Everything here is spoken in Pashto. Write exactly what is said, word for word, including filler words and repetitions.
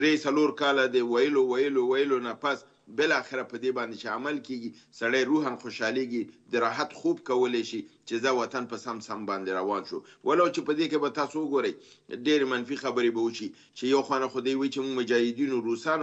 درې څلور کاله د ویلو ویلو ویلو نه پس بالاخره په دې باندې چې عمل کیږي سړی روحاً خوشحالېږي د راحت خوب کولی شي چې زه وطن په سم سم باندې روان شو. ولو چې په دې کې به تاسو وګورئ ډېرې منفي خبرې به وشي چې یو خوا نه خو دوی وایي چې موږ مجاهدینو روسان